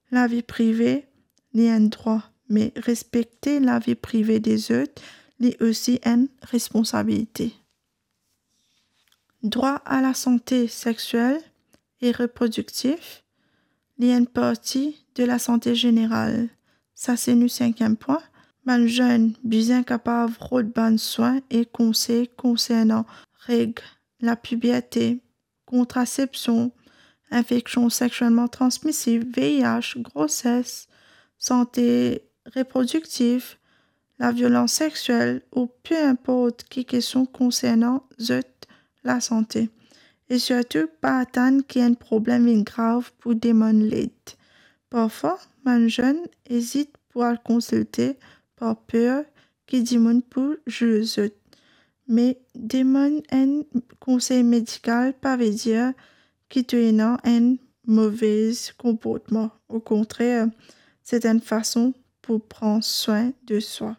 La vie privée, il y a un droit, mais respecter la vie privée des autres, il y a aussi une responsabilité. Droit à la santé sexuelle et reproductive, il y a une partie de la santé générale. Ça, c'est le 5e point. Les jeunes, bien capables de prendre soins et conseils concernant règles, la puberté, contraception, infections sexuellement transmissibles, VIH, grossesse, santé reproductive, la violence sexuelle ou peu importe qui question concernant la santé. Et surtout, pas attendre qu'il y ait un problème grave pour demander l'aide. Parfois, les jeunes hésitent pour aller consulter par peur qu'ils demandent pour juger les autres. Mais demander un conseil médical pas veut dire qu'il y a un mauvais comportement. Au contraire, c'est une façon pour prendre soin de soi.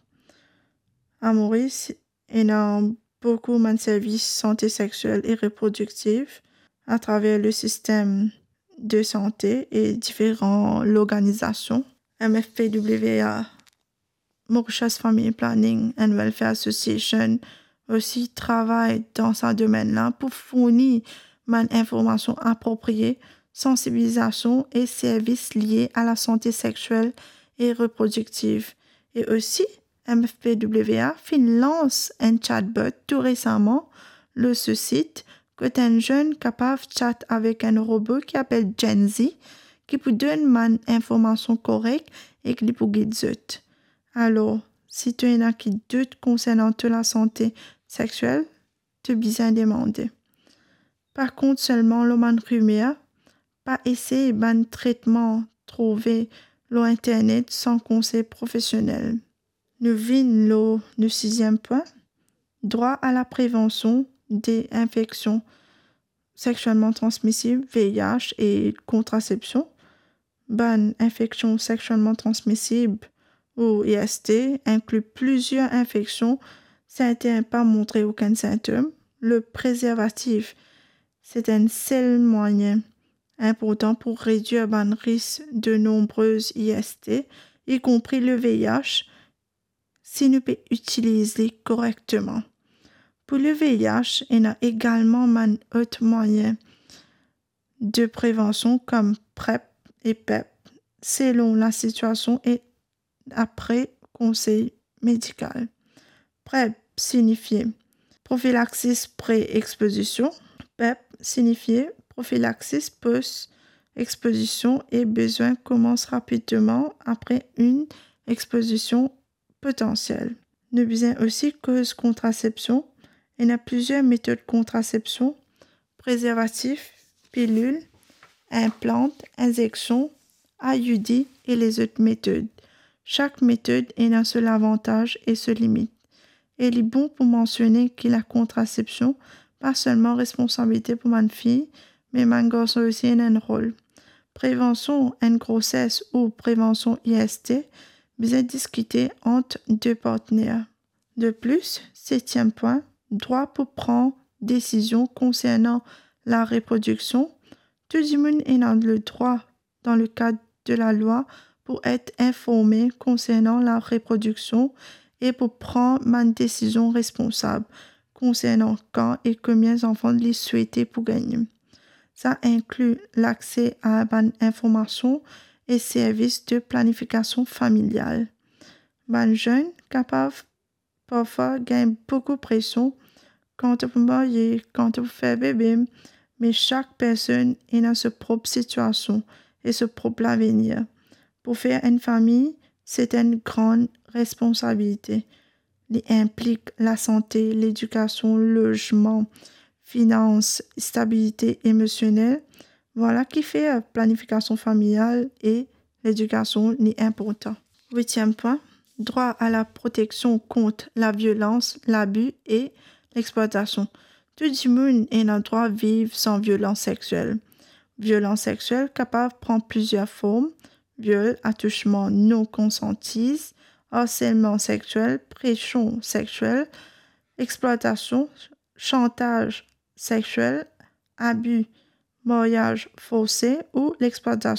À Maurice, il y a beaucoup de services santé sexuelle et reproductive à travers le système de santé et différentes organisations. MFPWA, Mauritius Family Planning and Welfare Association, aussi travaille dans ce domaine-là pour fournir une information appropriée, sensibilisation et services liés à la santé sexuelle et reproductive. Et aussi, MFPWA lance un chatbot tout récemment, le site, que un jeune capable de chat avec un robot qui appelle Gen Z, qui peut donner une information correcte et qui peut guider les autres. Alors, si tu en as qui doutent concernant la santé sexuelle, tu as besoin de demander. Par contre, seulement l'homme rumeur, pas essayer de traitement trouvé sur Internet sans conseil professionnel. Nous venons le 6e point, droit à la prévention des infections sexuellement transmissibles, VIH et contraception. Bonne infection sexuellement transmissible ou IST inclut plusieurs infections. Ça n'a pas montré aucun symptôme. Le préservatif, c'est un seul moyen important pour réduire le risque de nombreuses IST, y compris le VIH, si nous pouvons utiliser correctement. Pour le VIH, il y a également un autre moyen de prévention comme PrEP et PEP, selon la situation et après conseil médical. PrEP signifie prophylaxis pré-exposition. PEP signifie prophylaxis post-exposition et besoin commence rapidement après une exposition potentielle. Nous besoin aussi cause contraception. Il y a plusieurs méthodes de contraception, préservatifs, pilules, implantes, injections, IUD et les autres méthodes. Chaque méthode a un seul avantage et se limite. Et il est bon pour mentionner que la contraception, pas seulement responsabilité pour ma fille, mais mon garçon aussi a un rôle. Prévention en grossesse ou prévention IST, bien discuter entre deux partenaires. De plus, 7e point, droit pour prendre décision concernant la reproduction. Tout le monde a le droit, dans le cadre de la loi, pour être informé concernant la reproduction et pour prendre une décision responsable concernant quand et combien d'enfants les souhaiter pour gagner. Ça inclut l'accès à une information et services de planification familiale. Les jeunes capables parfois gagnent beaucoup de pression quand vous mariez, quand vous faites bébé, mais chaque personne est dans sa propre situation et son propre avenir. Pour faire une famille, c'est une grande responsabilité. Il implique la santé, l'éducation, le logement, finances, stabilité émotionnelle. Voilà qui fait la planification familiale et l'éducation est important. 8e point, droit à la protection contre la violence, l'abus et l'exploitation. Tout le monde a le droit de vivre sans violence sexuelle. Violence sexuelle capable de prendre plusieurs formes: viol, attouchement non consenti, harcèlement sexuel, pression sexuelle, exploitation, chantage sexuel, abus, mariage forcé ou l'exploitation